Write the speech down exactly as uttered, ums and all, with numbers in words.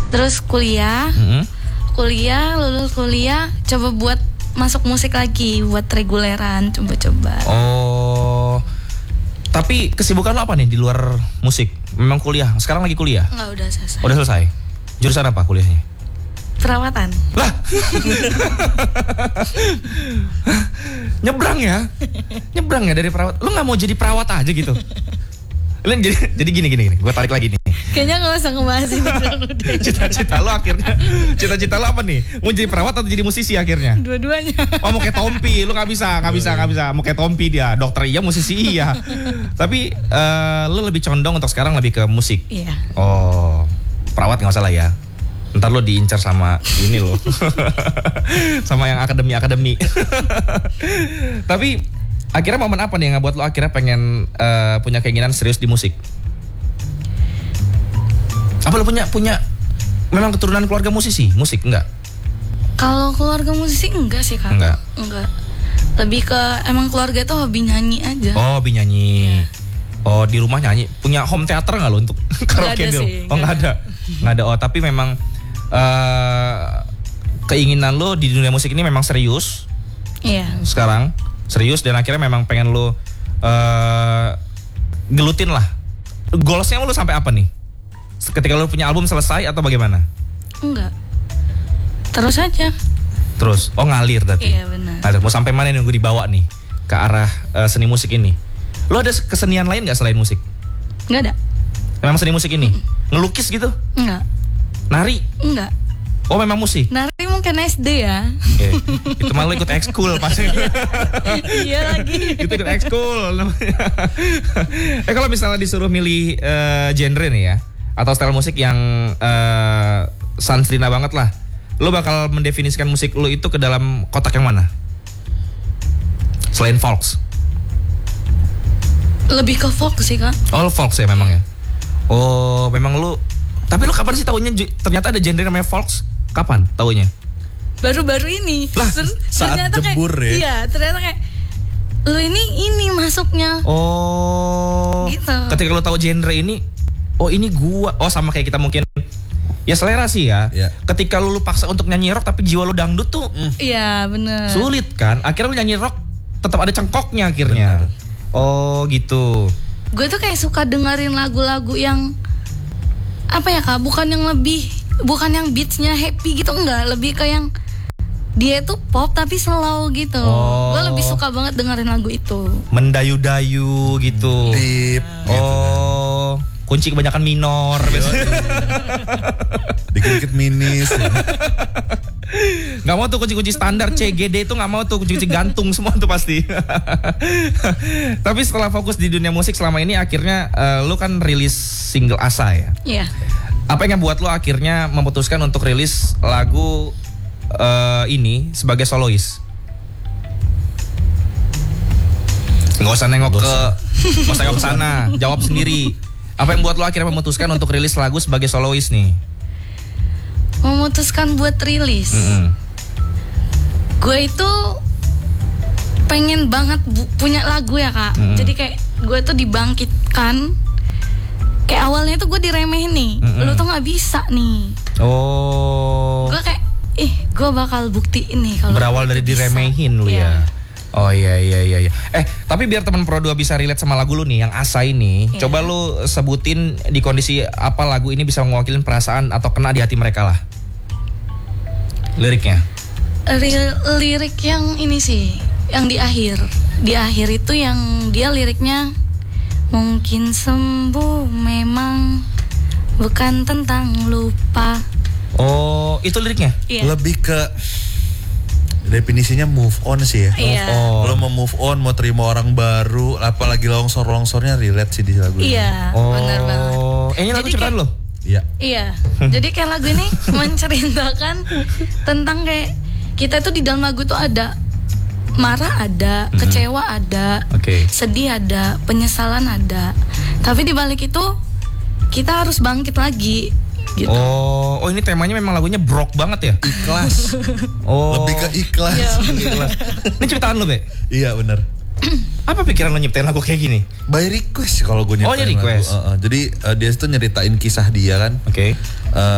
Terus kuliah, Mm-hmm. kuliah lulus kuliah, coba buat masuk musik lagi, buat reguleran, coba-coba. Oh, tapi kesibukan lo apa nih di luar musik? Memang kuliah, sekarang lagi kuliah? Enggak, udah selesai. Udah selesai? Jurusan apa kuliahnya? Perawatan. Lah, nyebrang ya, nyebrang ya dari perawat. Lo nggak mau jadi perawat aja gitu? Lo jadi, jadi gini gini gini. Gue tarik lagi nih. Kayaknya nggak usah ngebahas ini dulu deh. Cita-cita lo akhirnya, cita-cita lo apa nih? Mau jadi perawat atau jadi musisi akhirnya? Dua-duanya. Oh, mau kayak Tompi, lo nggak bisa, nggak bisa, nggak bisa. Mau kayak Tompi dia, dokter iya, musisi iya. Tapi uh, lo lebih condong untuk sekarang lebih ke musik. Iya. Oh, perawat nggak usah lah ya. Ntar lo diincar sama ini lo, sama yang akademi-akademi. Tapi akhirnya momen apa nih yang ngebuat lo akhirnya pengen uh, punya keinginan serius di musik? Apa lo punya punya memang keturunan keluarga musisi, musik enggak? Kalau keluarga musisi enggak sih kak. Enggak. Enggak. Lebih ke emang keluarga itu hobi nyanyi aja. Oh, hobi nyanyi. Yeah. Oh, di rumah nyanyi. Punya home theater nggak lo untuk karaoke ada dulu? sih, Oh, nggak ada. Nggak ada. Oh, tapi memang uh, keinginan lo di dunia musik ini memang serius. Iya. Sekarang serius dan akhirnya memang pengen lo uh, gelutin lah. Goalsnya lo sampai apa nih? Ketika lo punya album selesai atau bagaimana? Enggak. Terus aja. Terus, oh ngalir berarti. Iya benar. Nah, mau sampai mana nih gue dibawa nih ke arah uh, seni musik ini? Lo ada kesenian lain nggak selain musik? Enggak ada. Memang seni musik ini? Ngelukis gitu? Enggak. Nari? Enggak. Oh, memang musik? Nari mungkin S D ya. Okay. Itu malah ikut ekskul pasti. Iya lagi. Itu ikut ekskul. Eh kalau misalnya disuruh milih uh, genre nih ya, atau style musik yang uh, Sansrina banget lah, lo bakal mendefinisikan musik lo itu ke dalam kotak yang mana? Selain folks? Lebih ke folk sih kak. All folks ya memang ya. Oh memang lo. Tapi lo kapan sih tahunya ternyata ada genre namanya folks? Kapan tahunya? Baru-baru ini. Lah, Ter- saat ternyata jebur kayak, ya. Iya, ternyata kayak lo ini ini masuknya. Oh. Gitu. Ketika lo tahu genre ini, oh ini gua. Oh sama kayak kita mungkin. Ya selera sih ya. Ya. Ketika lo, lo paksa untuk nyanyi rock tapi jiwa lo dangdut tuh Iya mm. bener. sulit kan. Akhirnya lo nyanyi rock tetap ada cengkoknya akhirnya. Bener. Oh gitu. Gue tuh kayak suka dengerin lagu-lagu yang apa ya kak? Bukan yang lebih, bukan yang beatsnya happy gitu, enggak. Lebih ke yang dia tuh pop tapi slow gitu. Oh. Gue lebih suka banget dengerin lagu itu. Mendayu-dayu gitu. Deep. Oh. Kunci kebanyakan minor. Dikit-dikit minis. Gak mau tuh kunci-kunci standar C G D itu gak mau tuh kunci-kunci gantung semua tuh pasti. Tapi setelah fokus di dunia musik selama ini akhirnya uh, lu kan rilis single Asa ya. Iya. Apa yang buat lu akhirnya memutuskan untuk rilis lagu uh, ini sebagai solois? Gak usah nengok ke, gak usah nengok ke sana, jawab sendiri. Apa yang buat lu akhirnya memutuskan untuk rilis lagu sebagai solois nih? Memutuskan buat rilis. Mm-hmm. Gue itu pengen banget bu- punya lagu ya kak. Mm-hmm. Jadi kayak gue tuh dibangkitkan. Kayak awalnya tuh gue diremehin nih. Mm-hmm. Lu tuh nggak bisa nih. Oh. Gue kayak, ih gue bakal buktiin nih kalau berawal dari bisa. diremehin lu Yeah. ya. Oh iya iya iya iya. Eh, tapi biar teman Pro dua bisa relate sama lagu lu nih yang Asa ini, Yeah. coba lu sebutin di kondisi apa lagu ini bisa mewakili perasaan atau kena di hati mereka lah. Liriknya. Li- lirik yang ini sih, yang di akhir. Di akhir itu yang dia liriknya mungkin sembuh memang bukan tentang lupa. Oh, itu liriknya? Iya. Lebih ke definisinya move on sih ya. Iya. Oh. Lo mau move on, mau terima orang baru, apalagi longsor-longsornya relate sih di lagu ini. Iya, Oh. benar banget. Eh, ini lagu Jadi ciptaan kayak- lo? Iya. Iya. Jadi kayak lagu ini menceritakan tentang kayak kita tuh di dalam lagu tuh ada marah ada, Mm-hmm. kecewa ada, Oke. sedih ada, penyesalan ada. Tapi di balik itu kita harus bangkit lagi gitu. Oh, oh ini temanya memang lagunya brok banget ya? Ikhlas. Oh. Lebih ke ikhlas. Iya. Ikhlas. Ini ciptaan lo, Be? Iya benar. Apa pikiran lo nyiptain lagu kayak gini? By request kalau gue Oh, nyiptain ini request. lagu. Uh, uh. Jadi uh, dia itu nyeritain kisah dia kan. Oke. Uh,